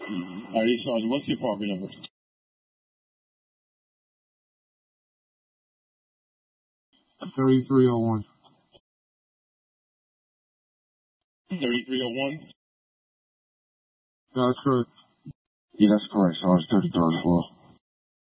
All right, Sergeant, what's your apartment number? 3301. 3301? That's correct. Yeah, that's correct, Sergeant. 33rd floor.